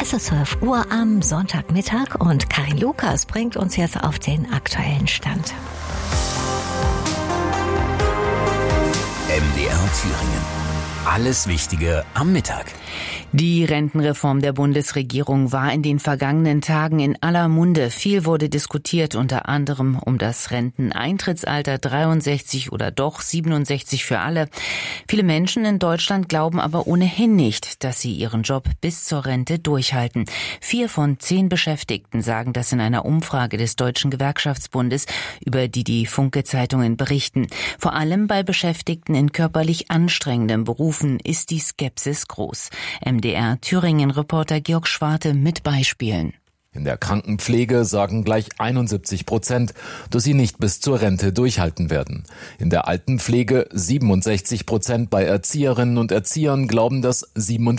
Es ist 12 Uhr am Sonntagmittag und Karin Lukas bringt uns jetzt auf den aktuellen Stand. MDR Thüringen. Alles Wichtige am Mittag. Die Rentenreform der Bundesregierung war in den vergangenen Tagen in aller Munde. Viel wurde diskutiert, unter anderem um das Renteneintrittsalter 63 oder doch 67 für alle. Viele Menschen in Deutschland glauben aber ohnehin nicht, dass sie ihren Job bis zur Rente durchhalten. 4 von 10 Beschäftigten sagen das in einer Umfrage des Deutschen Gewerkschaftsbundes, über die Funke-Zeitungen berichten. Vor allem bei Beschäftigten in körperlich anstrengenden Berufen ist die Skepsis groß. MDR Thüringen-Reporter Georg Schwarte mit Beispielen. In der Krankenpflege sagen gleich 71%, dass sie nicht bis zur Rente durchhalten werden. In der Altenpflege 67%, bei Erzieherinnen und Erziehern glauben das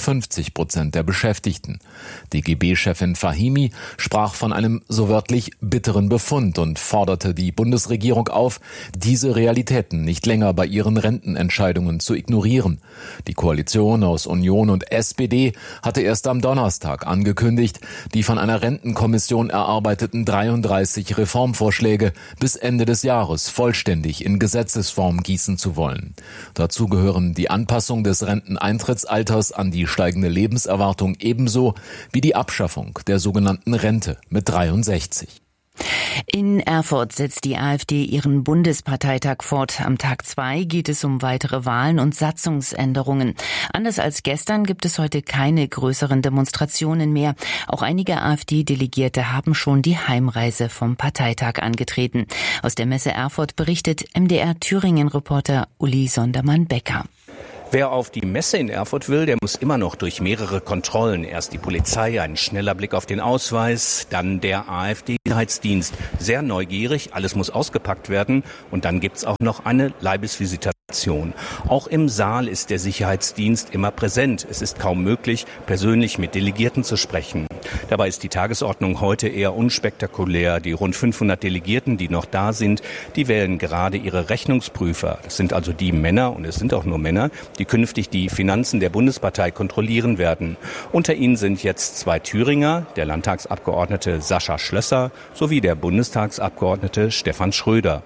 57% der Beschäftigten. DGB-Chefin Fahimi sprach von einem so wörtlich bitteren Befund und forderte die Bundesregierung auf, diese Realitäten nicht länger bei ihren Rentenentscheidungen zu ignorieren. Die Koalition aus Union und SPD hatte erst am Donnerstag angekündigt, die von einer Rentenkommission erarbeiteten 33 Reformvorschläge bis Ende des Jahres vollständig in Gesetzesform gießen zu wollen. Dazu gehören die Anpassung des Renteneintrittsalters an die steigende Lebenserwartung ebenso wie die Abschaffung der sogenannten Rente mit 63. In Erfurt setzt die AfD ihren Bundesparteitag fort. Am Tag 2 geht es um weitere Wahlen und Satzungsänderungen. Anders als gestern gibt es heute keine größeren Demonstrationen mehr. Auch einige AfD-Delegierte haben schon die Heimreise vom Parteitag angetreten. Aus der Messe Erfurt berichtet MDR Thüringen-Reporter Uli Sondermann-Becker. Wer auf die Messe in Erfurt will, der muss immer noch durch mehrere Kontrollen. Erst die Polizei, ein schneller Blick auf den Ausweis, dann der AfD-Sicherheitsdienst. Sehr neugierig, alles muss ausgepackt werden und dann gibt's auch noch eine Leibesvisitation. Auch im Saal ist der Sicherheitsdienst immer präsent. Es ist kaum möglich, persönlich mit Delegierten zu sprechen. Dabei ist die Tagesordnung heute eher unspektakulär. Die rund 500 Delegierten, die noch da sind, die wählen gerade ihre Rechnungsprüfer. Das sind also die Männer, und es sind auch nur Männer, die künftig die Finanzen der Bundespartei kontrollieren werden. Unter ihnen sind jetzt 2 Thüringer, der Landtagsabgeordnete Sascha Schlösser sowie der Bundestagsabgeordnete Stefan Schröder.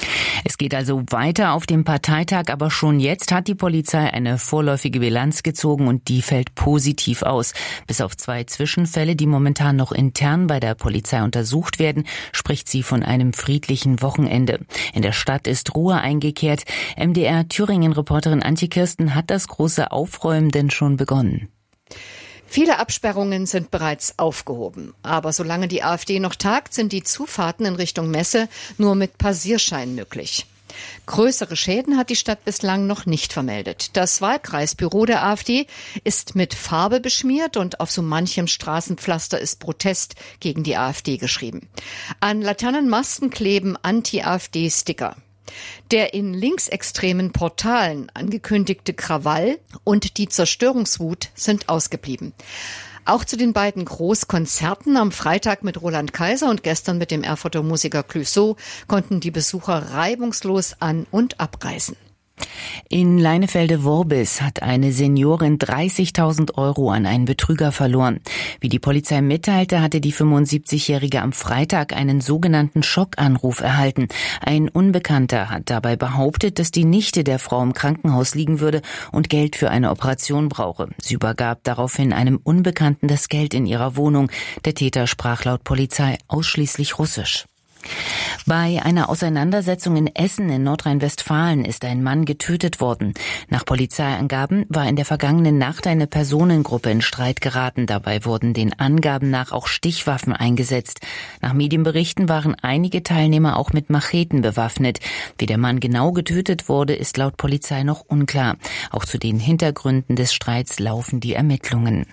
Es geht also weiter auf dem Parteitag, aber schon jetzt hat die Polizei eine vorläufige Bilanz gezogen und die fällt positiv aus. Bis auf 2 Zwischenfälle, die momentan noch intern bei der Polizei untersucht werden, spricht sie von einem friedlichen Wochenende. In der Stadt ist Ruhe eingekehrt. MDR Thüringen-Reporterin Antje Kirsten, hat das große Aufräumen denn schon begonnen? Viele Absperrungen sind bereits aufgehoben. Aber solange die AfD noch tagt, sind die Zufahrten in Richtung Messe nur mit Passierschein möglich. Größere Schäden hat die Stadt bislang noch nicht vermeldet. Das Wahlkreisbüro der AfD ist mit Farbe beschmiert und auf so manchem Straßenpflaster ist Protest gegen die AfD geschrieben. An Laternenmasten kleben Anti-AfD-Sticker. Der in linksextremen Portalen angekündigte Krawall und die Zerstörungswut sind ausgeblieben. Auch zu den beiden Großkonzerten am Freitag mit Roland Kaiser und gestern mit dem Erfurter Musiker Clouseau konnten die Besucher reibungslos an- und abreisen. In Leinefelde-Worbis hat eine Seniorin 30.000 € an einen Betrüger verloren. Wie die Polizei mitteilte, hatte die 75-Jährige am Freitag einen sogenannten Schockanruf erhalten. Ein Unbekannter hat dabei behauptet, dass die Nichte der Frau im Krankenhaus liegen würde und Geld für eine Operation brauche. Sie übergab daraufhin einem Unbekannten das Geld in ihrer Wohnung. Der Täter sprach laut Polizei ausschließlich Russisch. Bei einer Auseinandersetzung in Essen in Nordrhein-Westfalen ist ein Mann getötet worden. Nach Polizeiangaben war in der vergangenen Nacht eine Personengruppe in Streit geraten. Dabei wurden den Angaben nach auch Stichwaffen eingesetzt. Nach Medienberichten waren einige Teilnehmer auch mit Macheten bewaffnet. Wie der Mann genau getötet wurde, ist laut Polizei noch unklar. Auch zu den Hintergründen des Streits laufen die Ermittlungen.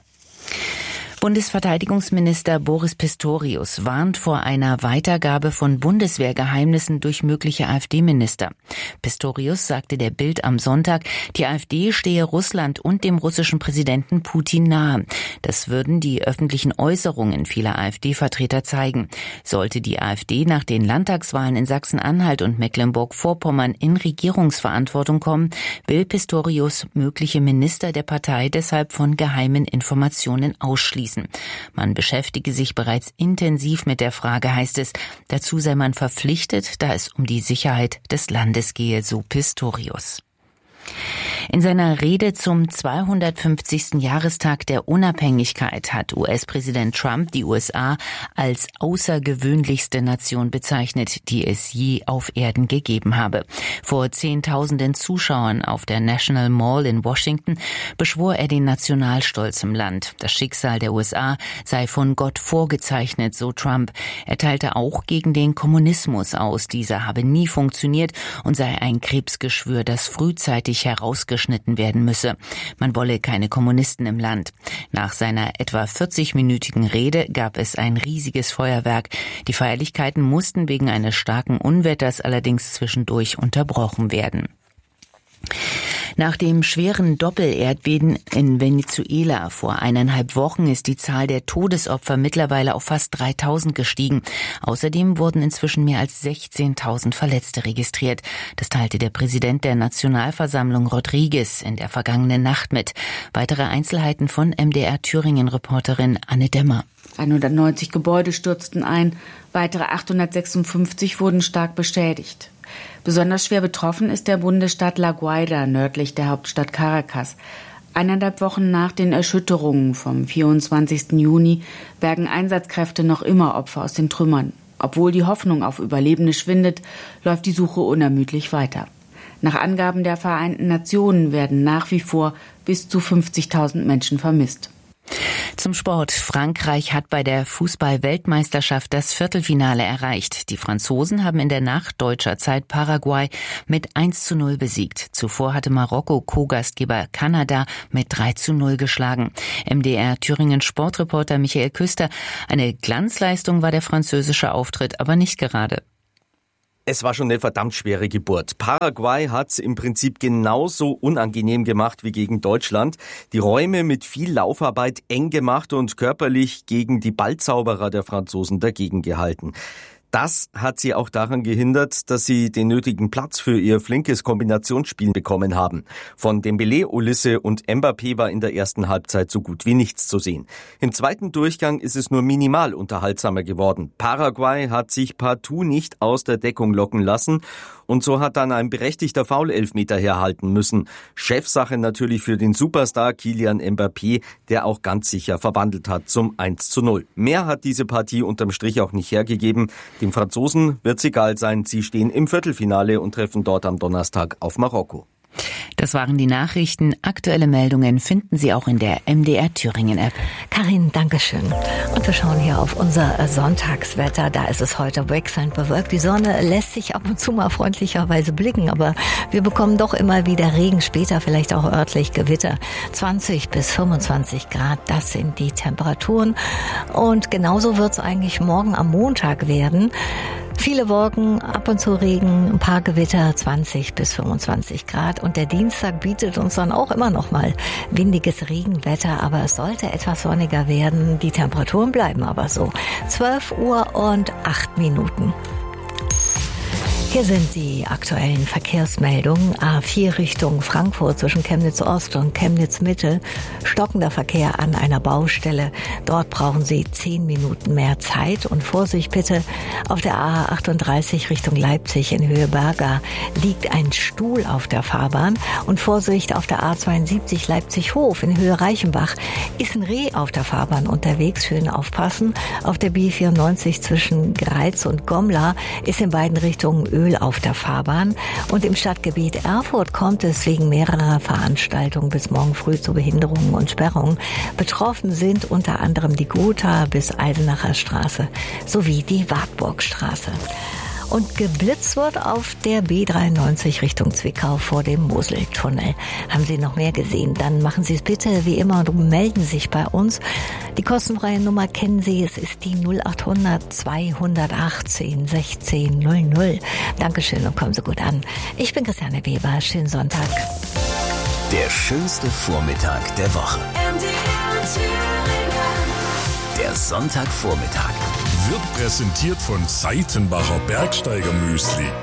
Bundesverteidigungsminister Boris Pistorius warnt vor einer Weitergabe von Bundeswehrgeheimnissen durch mögliche AfD-Minister. Pistorius sagte der Bild am Sonntag, die AfD stehe Russland und dem russischen Präsidenten Putin nahe. Das würden die öffentlichen Äußerungen vieler AfD-Vertreter zeigen. Sollte die AfD nach den Landtagswahlen in Sachsen-Anhalt und Mecklenburg-Vorpommern in Regierungsverantwortung kommen, will Pistorius mögliche Minister der Partei deshalb von geheimen Informationen ausschließen. abschließen. Man beschäftige sich bereits intensiv mit der Frage, heißt es. Dazu sei man verpflichtet, da es um die Sicherheit des Landes gehe, so Pistorius. In seiner Rede zum 250. Jahrestag der Unabhängigkeit hat US-Präsident Trump die USA als außergewöhnlichste Nation bezeichnet, die es je auf Erden gegeben habe. Vor Zehntausenden Zuschauern auf der National Mall in Washington beschwor er den Nationalstolz im Land. Das Schicksal der USA sei von Gott vorgezeichnet, so Trump. Er teilte auch gegen den Kommunismus aus. Dieser habe nie funktioniert und sei ein Krebsgeschwür, das frühzeitig herausgeschnitten werden müsse. Man wolle keine Kommunisten im Land. Nach seiner etwa 40-minütigen Rede gab es ein riesiges Feuerwerk. Die Feierlichkeiten mussten wegen eines starken Unwetters allerdings zwischendurch unterbrochen werden. Nach dem schweren Doppelerdbeben in Venezuela vor 1,5 Wochen ist die Zahl der Todesopfer mittlerweile auf fast 3.000 gestiegen. Außerdem wurden inzwischen mehr als 16.000 Verletzte registriert. Das teilte der Präsident der Nationalversammlung Rodriguez in der vergangenen Nacht mit. Weitere Einzelheiten von MDR Thüringen-Reporterin Anne Demmer. 190 Gebäude stürzten ein, weitere 856 wurden stark beschädigt. Besonders schwer betroffen ist der Bundesstaat La Guaira nördlich der Hauptstadt Caracas. 1,5 Wochen nach den Erschütterungen vom 24. Juni bergen Einsatzkräfte noch immer Opfer aus den Trümmern. Obwohl die Hoffnung auf Überlebende schwindet, läuft die Suche unermüdlich weiter. Nach Angaben der Vereinten Nationen werden nach wie vor bis zu 50.000 Menschen vermisst. Zum Sport. Frankreich hat bei der Fußball-Weltmeisterschaft das Viertelfinale erreicht. Die Franzosen haben in der Nacht deutscher Zeit Paraguay mit 1:0 besiegt. Zuvor hatte Marokko Co-Gastgeber Kanada mit 3:0 geschlagen. MDR Thüringen Sportreporter Michael Küster. Eine Glanzleistung war der französische Auftritt aber nicht gerade. Es war schon eine verdammt schwere Geburt. Paraguay hat's im Prinzip genauso unangenehm gemacht wie gegen Deutschland. Die Räume mit viel Laufarbeit eng gemacht und körperlich gegen die Ballzauberer der Franzosen dagegen gehalten. Das hat sie auch daran gehindert, dass sie den nötigen Platz für ihr flinkes Kombinationsspiel bekommen haben. Von Dembélé, Olise und Mbappé war in der ersten Halbzeit so gut wie nichts zu sehen. Im zweiten Durchgang ist es nur minimal unterhaltsamer geworden. Paraguay hat sich partout nicht aus der Deckung locken lassen und so hat dann ein berechtigter Foul-Elfmeter herhalten müssen. Chefsache natürlich für den Superstar Kylian Mbappé, der auch ganz sicher verwandelt hat zum 1:0. Mehr hat diese Partie unterm Strich auch nicht hergegeben. Den Franzosen wird's egal sein, sie stehen im Viertelfinale und treffen dort am Donnerstag auf Marokko. Das waren die Nachrichten. Aktuelle Meldungen finden Sie auch in der MDR Thüringen-App. Karin, Dankeschön. Und wir schauen hier auf unser Sonntagswetter. Da ist es heute wechselnd bewölkt. Die Sonne lässt sich ab und zu mal freundlicherweise blicken, aber wir bekommen doch immer wieder Regen, später vielleicht auch örtlich Gewitter. 20 bis 25 Grad, das sind die Temperaturen. Und genauso wird es eigentlich morgen am Montag werden. Viele Wolken, ab und zu Regen, ein paar Gewitter, 20 bis 25 Grad. Und der Dienstag bietet uns dann auch immer noch mal windiges Regenwetter, aber es sollte etwas sonniger werden. Die Temperaturen bleiben aber so. 12 Uhr und 8 Minuten. Hier sind die aktuellen Verkehrsmeldungen. A4 Richtung Frankfurt zwischen Chemnitz Ost und Chemnitz Mitte. Stockender Verkehr an einer Baustelle. Dort brauchen Sie 10 Minuten mehr Zeit. Und Vorsicht bitte, auf der A38 Richtung Leipzig in Höhe Berga liegt ein Stuhl auf der Fahrbahn. Und Vorsicht, auf der A72 Leipzig-Hof in Höhe Reichenbach ist ein Reh auf der Fahrbahn unterwegs. Schön aufpassen. Auf der B94 zwischen Greiz und Gomla ist in beiden Richtungen Öl auf der Fahrbahn. Und im Stadtgebiet Erfurt kommt es wegen mehrerer Veranstaltungen bis morgen früh zu Behinderungen und Sperrungen. Betroffen sind unter anderem die Gotha bis Eisenacher Straße sowie die Wartburgstraße. Und geblitzt wird auf der B93 Richtung Zwickau vor dem Moseltunnel. Haben Sie noch mehr gesehen? Dann machen Sie es bitte wie immer und melden sich bei uns. Die kostenfreie Nummer kennen Sie, es ist die 0800 218 16 00. Dankeschön und kommen Sie gut an. Ich bin Christiane Weber, schönen Sonntag. Der schönste Vormittag der Woche. Der Sonntagvormittag. Wird präsentiert von Seitenbacher Bergsteiger Müsli.